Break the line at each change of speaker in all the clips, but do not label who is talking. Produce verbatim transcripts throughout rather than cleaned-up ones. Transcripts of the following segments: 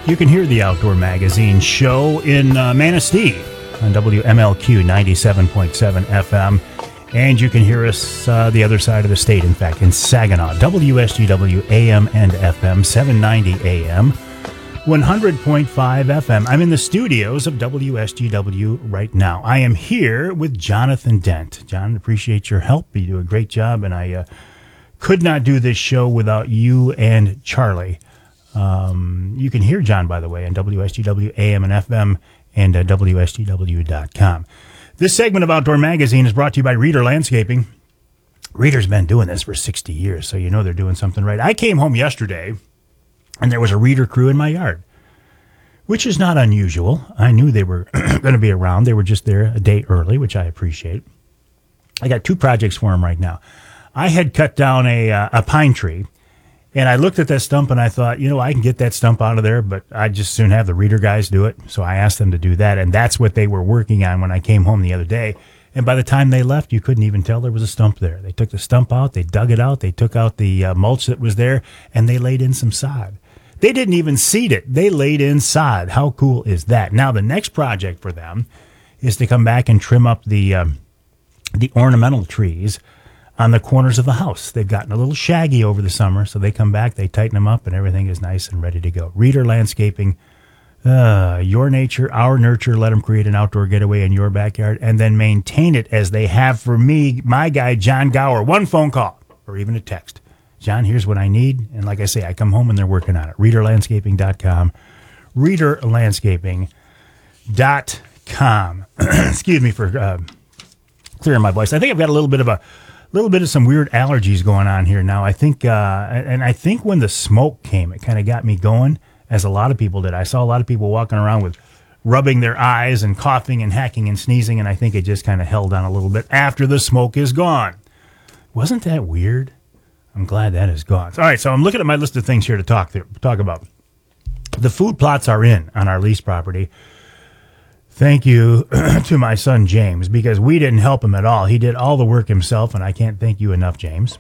You can hear the Outdoor Magazine show in uh, Manistee on W M L Q ninety-seven point seven F M. And you can hear us uh, the other side of the state, in fact, in Saginaw. W S G W A M and F M, seven ninety A M, one hundred point five F M. I'm in the studios of W S G W right now. I am here with Jonathan Dent. John, appreciate your help. You do a great job, and I uh, could not do this show without you and Charlie. Um, you can hear John, by the way, on W S G W A M and F M and uh, W S G W dot com. This segment of Outdoor Magazine is brought to you by Reader Landscaping. Reader's been doing this for sixty years, so you know they're doing something right. I came home yesterday, and there was a Reader crew in my yard, which is not unusual. I knew they were going to be around. They were just there a day early, which I appreciate. I got two projects for them right now. I had cut down a, uh, a pine tree, and I looked at that stump, and I thought, you know, I can get that stump out of there, but I'd just soon have the Reader guys do it. So I asked them to do that, and that's what they were working on when I came home the other day. And by the time they left, you couldn't even tell there was a stump there. They took the stump out, they dug it out, they took out the uh, mulch that was there, and they laid in some sod. They didn't even seed it. They laid in sod. How cool is that? Now, the next project for them is to come back and trim up the um, the ornamental trees on the corners of the house. They've gotten a little shaggy over the summer, so they come back, they tighten them up, and everything is nice and ready to go. Reader Landscaping, uh, your nature, our nurture. Let them create an outdoor getaway in your backyard, and then maintain it as they have for me, my guy, John Gower. One phone call or even a text. John, here's what I need. And like I say, I come home and they're working on it. reader landscaping dot com. reader landscaping dot com. Excuse me for uh, clearing my voice. I think I've got a little bit of a little bit of some weird allergies going on here now. I think, uh, and I think when the smoke came, it kind of got me going, as a lot of people did. I saw a lot of people walking around with rubbing their eyes and coughing and hacking and sneezing, and I think it just kind of held on a little bit after the smoke is gone. Wasn't that weird? I'm glad that is gone. All right, so I'm looking at my list of things here to talk to, talk about. The food plots are in on our lease property. Thank you to my son, James, because we didn't help him at all. He did all the work himself, and I can't thank you enough, James.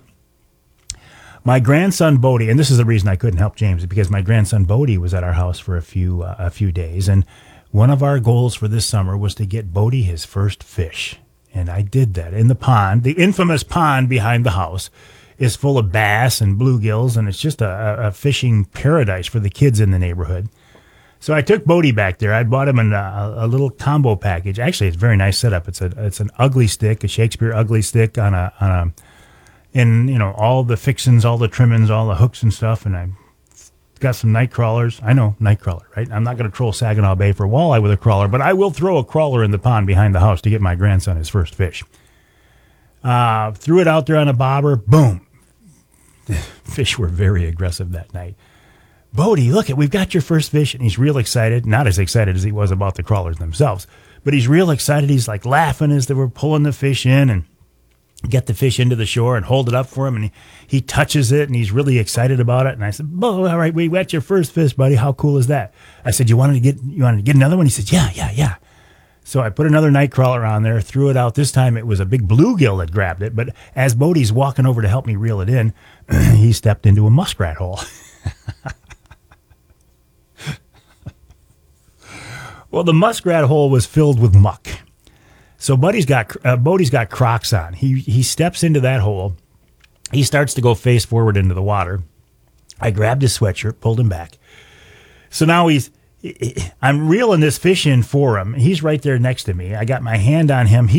My grandson, Bodie, and this is the reason I couldn't help James, because my grandson, Bodie, was at our house for a few uh, a few days, and one of our goals for this summer was to get Bodie his first fish, and I did that in the pond. The infamous pond behind the house is full of bass and bluegills, and it's just a, a fishing paradise for the kids in the neighborhood. So I took Bodie back there. I bought him an, a, a little combo package. Actually, it's a very nice setup. It's a it's an ugly stick, a Shakespeare ugly stick on a on a, in you know all the fixins, all the trimmings, all the hooks and stuff. And I got some night crawlers. I know night crawler, right? I'm not going to troll Saginaw Bay for walleye with a crawler, but I will throw a crawler in the pond behind the house to get my grandson his first fish. Uh, threw it out there on a bobber. Boom. Fish were very aggressive that night. Bodie, look it, we've got your first fish, and he's real excited. Not as excited as he was about the crawlers themselves, but he's real excited. He's like laughing as they were pulling the fish in and get the fish into the shore and hold it up for him, and he, he touches it, and he's really excited about it. And I said, "Oh, all right, we got your first fish, buddy. How cool is that?" I said, "You wanted to get you wanted to get another one?" He said, "Yeah, yeah, yeah." So I put another night crawler on there, threw it out. This time it was a big bluegill that grabbed it, but as Bodie's walking over to help me reel it in, he stepped into a muskrat hole. Well, the muskrat hole was filled with muck. So Buddy's got uh, Bodie's got Crocs on. He he steps into that hole. He starts to go face forward into the water. I grabbed his sweatshirt, pulled him back. So now he's I'm reeling this fish in for him. He's right there next to me. I got my hand on him. He